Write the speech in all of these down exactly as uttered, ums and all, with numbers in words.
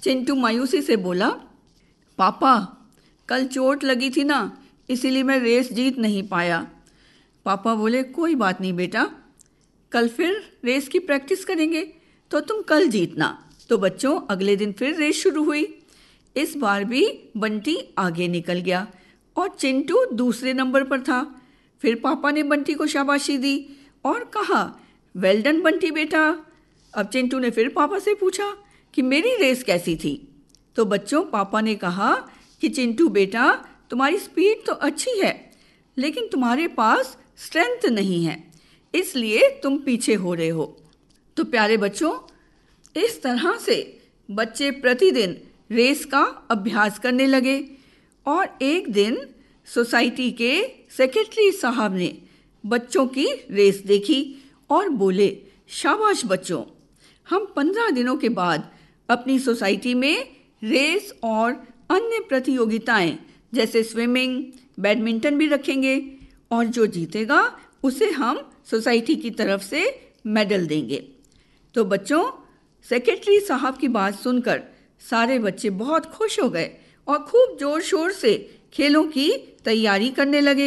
चिंटू मायूसी से बोला, पापा कल चोट लगी थी ना, इसीलिए मैं रेस जीत नहीं पाया। पापा बोले, कोई बात नहीं बेटा, कल फिर रेस की प्रैक्टिस करेंगे तो तुम कल जीतना। तो बच्चों अगले दिन फिर रेस शुरू हुई। इस बार भी बंटी आगे निकल गया और चिंटू दूसरे नंबर पर था। फिर पापा ने बंटी को शाबाशी दी और कहा, वेल डन बंटी बेटा। अब चिंटू ने फिर पापा से पूछा कि मेरी रेस कैसी थी। तो बच्चों पापा ने कहा कि चिंटू बेटा, तुम्हारी स्पीड तो अच्छी है लेकिन तुम्हारे पास स्ट्रेंथ नहीं है, इसलिए तुम पीछे हो रहे हो। तो प्यारे बच्चों, इस तरह से बच्चे प्रतिदिन रेस का अभ्यास करने लगे और एक दिन सोसाइटी के सेक्रेटरी साहब ने बच्चों की रेस देखी और बोले, शाबाश बच्चों, हम पंद्रह दिनों के बाद अपनी सोसाइटी में रेस और अन्य प्रतियोगिताएं जैसे स्विमिंग, बैडमिंटन भी रखेंगे और जो जीतेगा उसे हम सोसाइटी की तरफ से मेडल देंगे। तो बच्चों, सेक्रेटरी साहब की बात सुनकर सारे बच्चे बहुत खुश हो गए और खूब जोर शोर से खेलों की तैयारी करने लगे।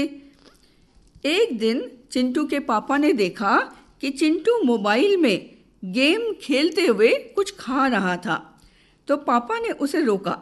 एक दिन चिंटू के पापा ने देखा कि चिंटू मोबाइल में गेम खेलते हुए कुछ खा रहा था। तो पापा ने उसे रोका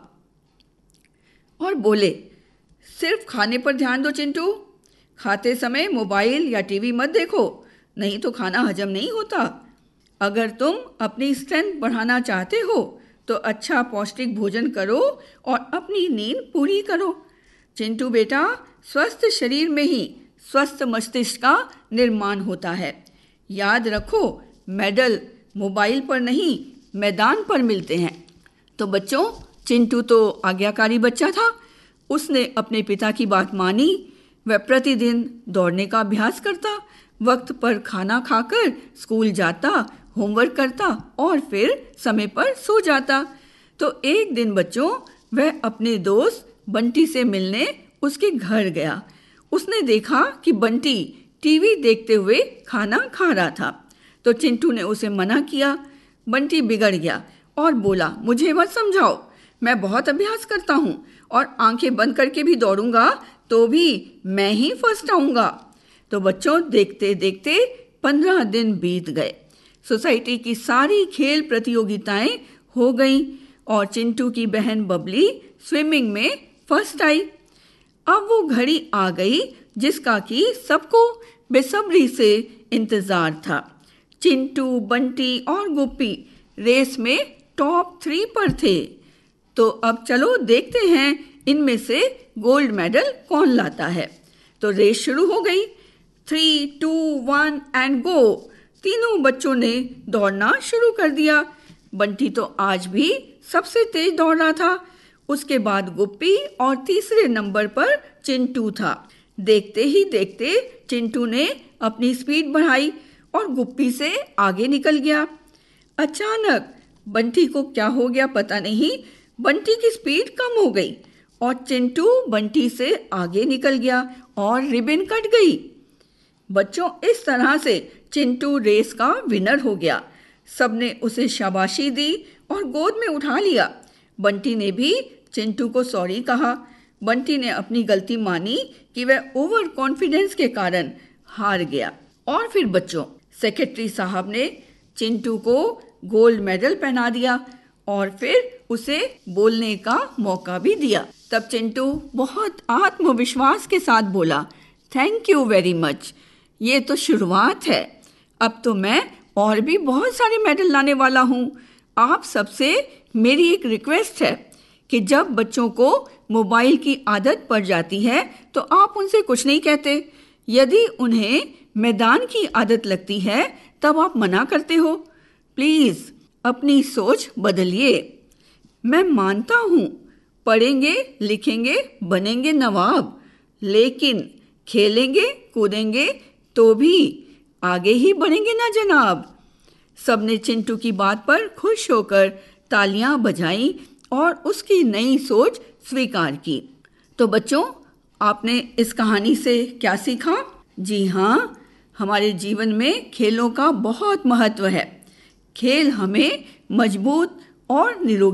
और बोले, सिर्फ खाने पर ध्यान दो चिंटू, खाते समय मोबाइल या टीवी मत देखो, नहीं तो खाना हजम नहीं होता। अगर तुम अपनी स्ट्रेंथ बढ़ाना चाहते हो तो अच्छा पौष्टिक भोजन करो और अपनी नींद पूरी करो। चिंटू बेटा, स्वस्थ शरीर में ही स्वस्थ मस्तिष्क का निर्माण होता है। याद रखो, मेडल मोबाइल पर नहीं मैदान पर मिलते हैं। तो बच्चों, चिंटू तो आज्ञाकारी बच्चा था। उसने अपने पिता की बात मानी। वह प्रतिदिन दौड़ने का अभ्यास करता, वक्त पर खाना खाकर स्कूल जाता, होमवर्क करता और फिर समय पर सो जाता। तो एक दिन बच्चों, वह अपने दोस्त बंटी से मिलने उसके घर गया। उसने देखा कि बंटी टीवी देखते हुए खाना खा रहा था। तो चिंटू ने उसे मना किया। बंटी बिगड़ गया और बोला, मुझे मत समझाओ, मैं बहुत अभ्यास करता हूँ और आंखें बंद करके भी दौड़ूंगा तो भी मैं ही फर्स्ट आऊँगा। तो बच्चों, देखते देखते पंद्रह दिन बीत गए। सोसाइटी की सारी खेल प्रतियोगिताएं हो गईं और चिंटू की बहन बबली स्विमिंग में फर्स्ट आई। अब वो घड़ी आ गई जिसका कि सबको बेसब्री से इंतजार था। चिंटू, बंटी और गुप्पी रेस में टॉप थ्री पर थे। तो अब चलो देखते हैं इनमें से गोल्ड मेडल कौन लाता है। तो रेस शुरू हो गई। Three to one and go. तीनों बच्चों ने दौड़ना शुरू कर दिया। बंटी तो आज भी सबसे तेज दौड़ रहा था। उसके बाद गुप्पी और तीसरे नंबर पर चिंटू था। देखते ही देखते चिंटू ने अपनी स्पीड बढ़ाई और गुप्पी से आगे निकल गया। अचानक बंटी को क्या हो गया पता नहीं, बंटी की स्पीड कम हो गई और चिंटू बंटी से आगे निकल गया और रिबन कट गई। बच्चों, इस तरह से चिंटू रेस का विनर हो गया। सबने उसे शाबाशी दी और गोद में उठा लिया। बंटी ने भी चिंटू को सॉरी कहा। बंटी ने अपनी गलती मानी कि वह ओवर कॉन्फिडेंस के कारण हार गया। और फिर बच्चों, सेक्रेटरी साहब ने चिंटू को गोल्ड मेडल पहना दिया और फिर उसे बोलने का मौका भी दिया। तब चिंटू बहुत आत्मविश्वास के साथ बोला, थैंक यू वेरी मच, ये तो शुरुआत है, अब तो मैं और भी बहुत सारे मेडल लाने वाला हूँ। आप सबसे मेरी एक रिक्वेस्ट है कि जब बच्चों को मोबाइल की आदत पड़ जाती है तो आप उनसे कुछ नहीं कहते। यदि उन्हें मैदान की आदत लगती है तब आप मना करते हो। प्लीज़ अपनी सोच बदलिए। मैं मानता हूँ पढ़ेंगे, लिखेंगे, बनेंगे नवाब, लेकिन खेलेंगे, कूदेंगे तो भी आगे ही बढ़ेंगे ना जनाब। सबने चिंटू की बात पर खुश होकर तालियां बजाईं और उसकी नई सोच स्वीकार की। तो बच्चों, आपने इस कहानी से क्या सीखा? जी हाँ, हमारे जीवन में खेलों का बहुत महत्व है। खेल हमें मजबूत और निरोगी